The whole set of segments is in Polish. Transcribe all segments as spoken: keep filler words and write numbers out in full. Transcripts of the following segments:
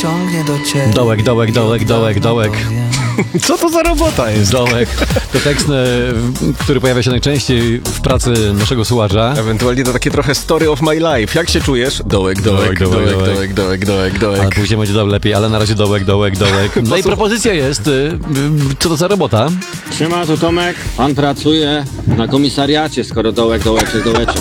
ciągnie do ciebie. Dołek, dołek, dołek, dołek, dołek. Co to za robota jest? Dołek. To tekst, który pojawia się najczęściej w pracy naszego słuchacza. Ewentualnie to takie trochę story of my life. Jak się czujesz? Dołek, dołek, dołek, dołek, dołek, dołek, dołek, dołek. Ale później będzie dobrze lepiej, ale na razie dołek, dołek, dołek. No i propozycja jest, co to za robota? Siema, tu Tomek. Pan pracuje na komisariacie, skoro dołek, dołeczek, dołeczek.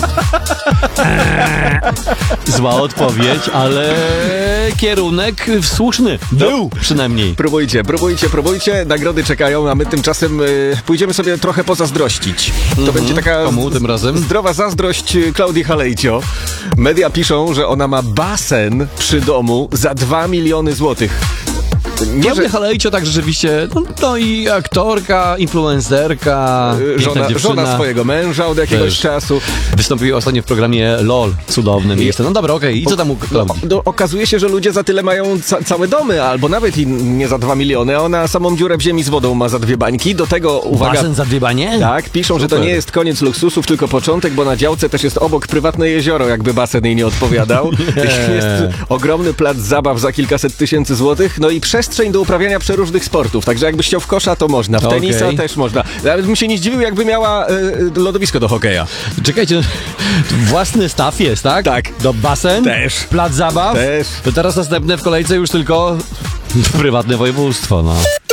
Zła odpowiedź, ale kierunek słuszny. Był przynajmniej. Próbujcie, próbujcie, próbujcie. Nagrody czekają, a my tymczasem y, pójdziemy sobie trochę pozazdrościć. To Mhm. będzie taka Komu tym razem? zdrowa zazdrość Klaudii Halejcio. Media piszą, że ona ma basen przy domu za dwa miliony złotych. Nie, Klaudia że Halejcio tak rzeczywiście, no, no i aktorka, influencerka, y, piękna żona, dziewczyna. żona swojego męża od jakiegoś Też. czasu. Wystąpiła ostatnio w programie LOL, cudownym. I jestem, no dobra, okej, i co tam u Klaudii? No, okazuje się, że ludzie za tyle mają ca całe domy, albo nawet i nie za dwa miliony, a ona samą dziurę w ziemi z wodą ma za dwie bańki. Do tego, uwaga... Basen za dwie banie? Tak, piszą, że to Super. nie jest koniec luksusów, tylko początek, bo na działce też jest obok prywatne jezioro, jakby basen jej nie odpowiadał. Jest ogromny plac zabaw za kilkaset tysięcy złotych, no i przestrzeń do uprawiania przeróżnych sportów. Także jakbyś chciał w kosza, to można. W Okej. tenisa też można. Nawet bym się nie zdziwił, jakby miała y, lodowisko do hokeja. Czekajcie, własny staw jest, tak? Tak. Do basen? Też. Plac zabaw? Też. To teraz następne w kolejce już tylko prywatne województwo, no.